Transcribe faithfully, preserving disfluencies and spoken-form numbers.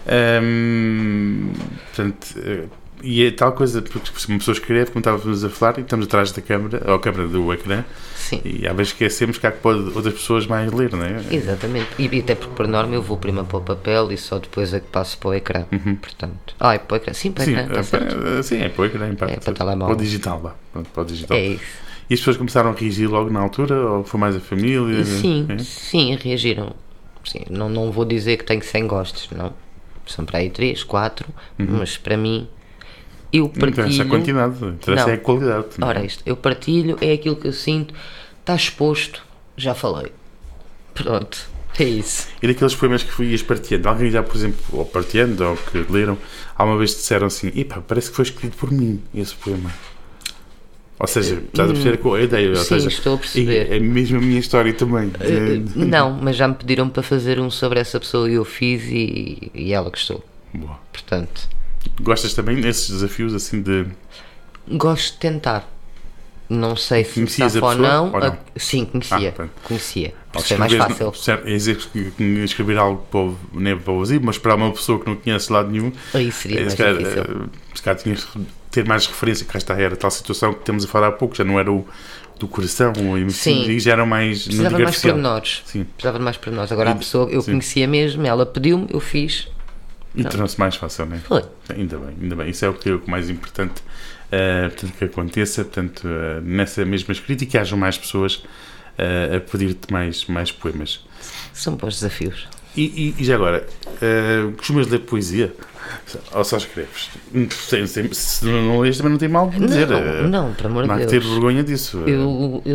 Um, portanto, e é tal coisa, porque se uma pessoa escreve, como estávamos a falar, e estamos atrás da câmara, ou a câmara do ecrã, Sim. E às vezes esquecemos que há que pode outras pessoas mais ler, não é? Exatamente. E até porque, por norma, eu vou primeiro para o papel e só depois é que passo para o ecrã. Uhum. Portanto. Ah, é para o ecrã. Sim, para o Sim, ecrã. Está certo. é, sim, é para o ecrã, em parte. É para telemóvel. Para o digital, vá. Pronto, para o digital. É isso. E as pessoas começaram a reagir logo na altura? Ou foi mais a família? Sim, É? sim, reagiram. Sim, não, não vou dizer que tenho cem gostos, não. São para aí três, quatro, Uhum. mas para mim, eu partilho... Não interessa a quantidade, interessa Não. é a qualidade. Não é? Ora, isto, eu partilho, é aquilo que eu sinto, está exposto, já falei. Pronto, é isso. E daqueles poemas que ias partilhando, alguém já, por exemplo, ou partilhando, ou que leram, alguma vez te disseram assim, epá, parece que foi escrito por mim, esse poema. Ou seja, estás a perceber com a ideia. Ou Sim, seja, estou a perceber. É, é mesmo a minha história também. Uh, não, mas já me pediram para fazer um sobre essa pessoa e eu fiz e, e ela gostou. Boa. Portanto, Gostas também desses desafios assim de... gosto de tentar. Não sei se Conhecias está a ou pessoa, não. ou não? A- Sim, conhecia. Ah, pronto. conhecia. Ou Isso é mais escreveres- fácil. certo, é dizer que- que escrever algo para o, nem para o vazio, mas para uma pessoa que não conhece de lado nenhum, Aí seria eh, mais se calhar, difícil. eh, se calhar tinhas que ter mais referência, que esta era a tal situação que temos a falar há pouco, já não era o do coração, o emoção, Sim. e já era mais... não Precisava digo de mais artificial. pormenores. Sim. Precisava de mais pormenores. Agora a E- pessoa, eu sim. conhecia mesmo, ela pediu-me, eu fiz. E tornou-se mais fácil, não é? Foi. Ainda bem, ainda bem. Isso é o que é o que mais importante uh, portanto, que aconteça, portanto, uh, nessa mesma escrita e que hajam mais pessoas uh, a pedir-te mais, mais poemas. São bons desafios. E, e, e já agora, uh, costumas ler poesia? Ou só escreves? Se, se, se não lês também não tem mal de dizer. Não, não, por amor de Não há que Deus. ter vergonha disso. Eu,